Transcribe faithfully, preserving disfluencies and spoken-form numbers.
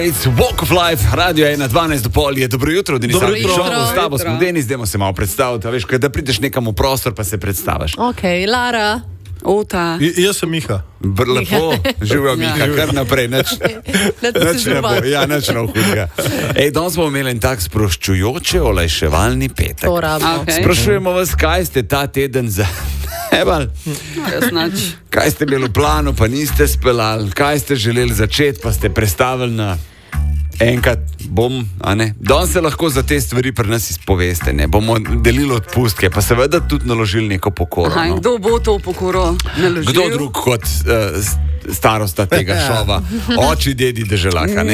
It's Walk of Life, radio je na dvanajst do pol, je dobro jutro, Denis Dobro Avdić, jutro. s tabo smo Denis, dajmo se malo predstaviti, a veš, da prideš nekam v prostor, pa se predstaviš. Ok, Lara. Ota. J jaz sem Miha. Br lepo, živijo Miha, kar naprej, nič, nič ne bo, ja, nič ne hudega. Ej, danes bomo imeli en tak sproščujoče, olajševalni petek. To rabimo. Okay. Sprašujemo vas, kaj ste ta teden za... Ebal, kaj ste imeli v planu, pa niste speljali, kaj ste želeli začeti, pa ste prestavili na enkrat, bom, a ne. Danes se lahko za te stvari pri nas izpoveste, ne. Bomo delili odpustke, pa seveda tudi naložili neko pokoro. Aha, in No. kdo bo to pokoro naložil? Kdo drug kot uh, starosta tega šova? Oči, dedi, deželaka, ne.